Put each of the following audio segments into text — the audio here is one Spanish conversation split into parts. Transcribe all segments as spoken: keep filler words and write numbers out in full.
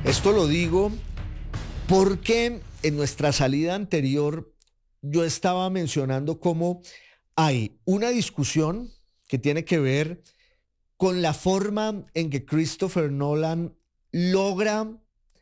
Esto lo digo porque en nuestra salida anterior yo estaba mencionando cómo hay una discusión que tiene que ver con la forma en que Christopher Nolan logra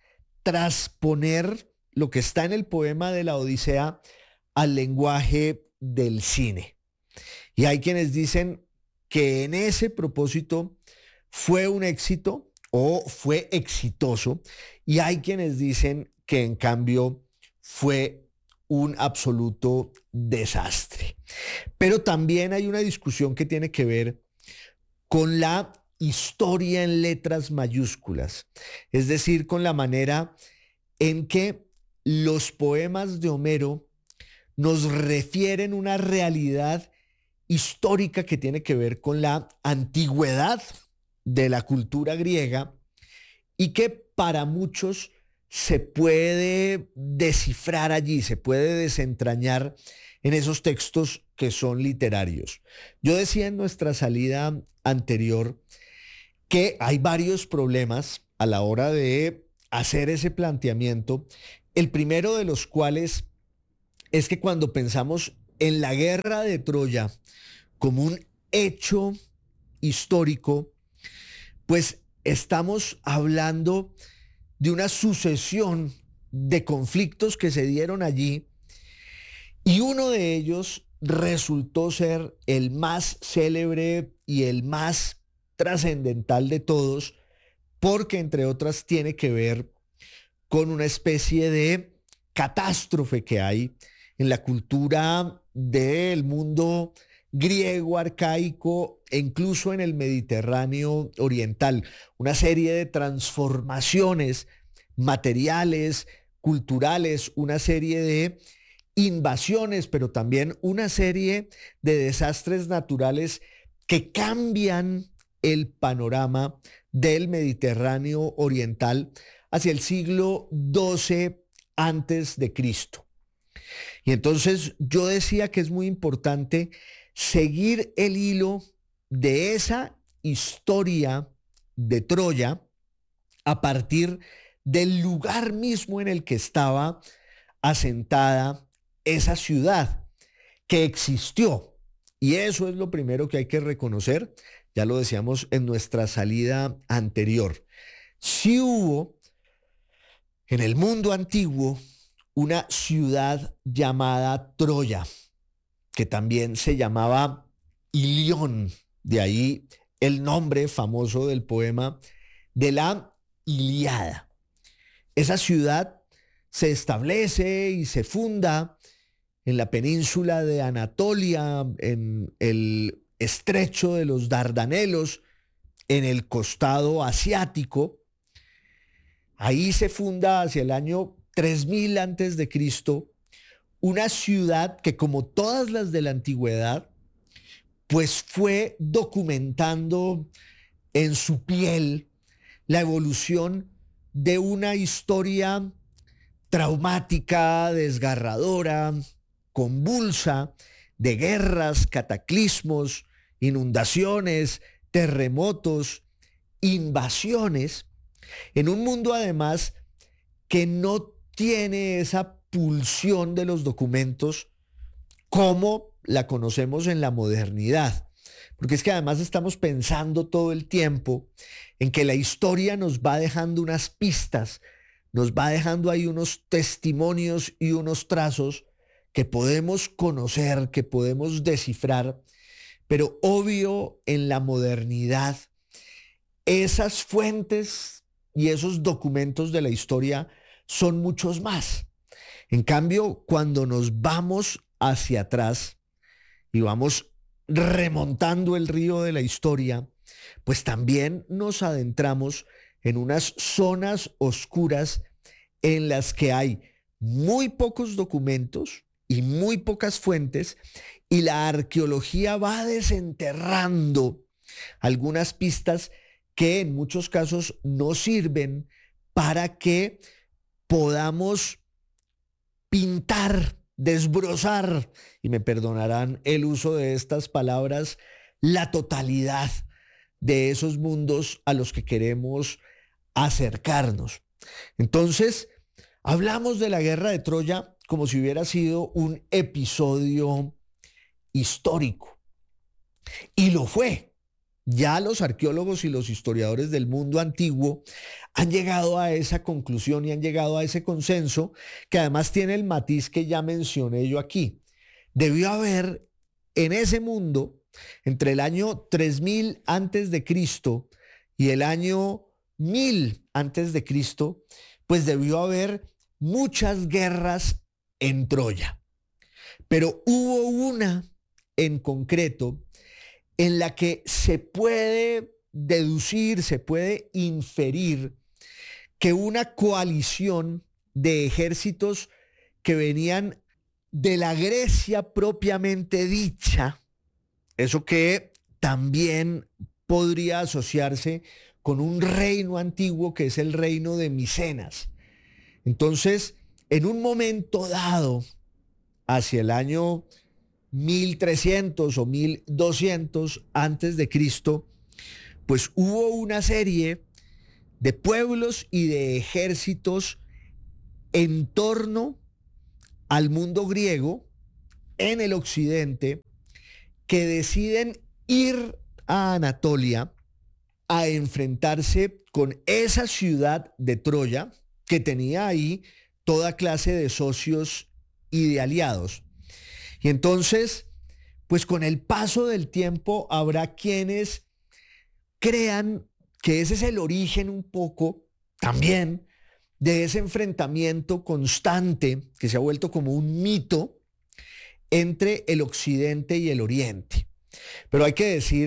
transponer lo que está en el poema de la Odisea al lenguaje del cine. Y hay quienes dicen que en ese propósito fue un éxito o fue exitoso, y hay quienes dicen que en cambio fue un absoluto desastre. Pero también hay una discusión que tiene que ver con la historia en letras mayúsculas, es decir, con la manera en que los poemas de Homero nos refieren una realidad histórica que tiene que ver con la antigüedad de la cultura griega y que para muchos se puede descifrar allí, se puede desentrañar en esos textos que son literarios. Yo decía en nuestra salida anterior que hay varios problemas a la hora de hacer ese planteamiento, el primero de los cuales es que cuando pensamos en la guerra de Troya como un hecho histórico, pues estamos hablando de una sucesión de conflictos que se dieron allí, y uno de ellos resultó ser el más célebre y el más trascendental de todos, porque entre otras tiene que ver con una especie de catástrofe que hay en la cultura del mundo griego arcaico e incluso en el Mediterráneo oriental, una serie de transformaciones materiales, culturales, una serie de invasiones, pero también una serie de desastres naturales que cambian el panorama del Mediterráneo oriental hacia el siglo doce antes de Cristo. Y entonces yo decía que es muy importante seguir el hilo de esa historia de Troya a partir del lugar mismo en el que estaba asentada esa ciudad que existió. Y eso es lo primero que hay que reconocer, ya lo decíamos en nuestra salida anterior. Sí hubo en el mundo antiguo una ciudad llamada Troya, que también se llamaba Ilión, de ahí el nombre famoso del poema de la Ilíada. Esa ciudad se establece y se funda en la península de Anatolia, en el estrecho de los Dardanelos, en el costado asiático. Ahí se funda hacia el año tres mil antes de Cristo una ciudad que, como todas las de la antigüedad, pues fue documentando en su piel la evolución de una historia traumática, desgarradora, convulsa, de guerras, cataclismos, inundaciones, terremotos, invasiones, en un mundo además que no tiene esa pulsión de los documentos como la conocemos en la modernidad. Porque es que además estamos pensando todo el tiempo en que la historia nos va dejando unas pistas, nos va dejando ahí unos testimonios y unos trazos que podemos conocer, que podemos descifrar, pero obvio en la modernidad esas fuentes y esos documentos de la historia son muchos más. En cambio, cuando nos vamos hacia atrás y vamos remontando el río de la historia, pues también nos adentramos en unas zonas oscuras en las que hay muy pocos documentos y muy pocas fuentes, y la arqueología va desenterrando algunas pistas que en muchos casos no sirven para que podamos pintar, desbrozar, y me perdonarán el uso de estas palabras, la totalidad de esos mundos a los que queremos acercarnos. Entonces, hablamos de la guerra de Troya como si hubiera sido un episodio histórico. Y lo fue. Ya los arqueólogos y los historiadores del mundo antiguo han llegado a esa conclusión y han llegado a ese consenso, que además tiene el matiz que ya mencioné yo aquí. Debió haber en ese mundo, entre el año tres mil antes de Cristo y el año mil antes de Cristo, pues debió haber muchas guerras en Troya. Pero hubo una en concreto en la que se puede deducir, se puede inferir que una coalición de ejércitos que venían de la Grecia propiamente dicha, eso que también podría asociarse con un reino antiguo que es el reino de Micenas. Entonces, en un momento dado, hacia el año mil trescientos o mil doscientos antes de Cristo, pues hubo una serie de pueblos y de ejércitos en torno al mundo griego en el occidente que deciden ir a Anatolia a enfrentarse con esa ciudad de Troya que tenía ahí toda clase de socios y de aliados. Y entonces, pues con el paso del tiempo habrá quienes crean que ese es el origen un poco también de ese enfrentamiento constante que se ha vuelto como un mito entre el occidente y el oriente. Pero hay que decir